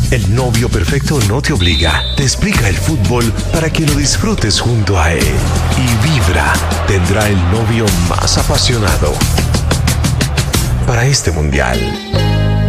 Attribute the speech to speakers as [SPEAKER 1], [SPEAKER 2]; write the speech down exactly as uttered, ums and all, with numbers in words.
[SPEAKER 1] El novio perfecto no te obliga, te explica el fútbol para que lo disfrutes junto a él. Y Vibra tendrá el novio más apasionado para este mundial.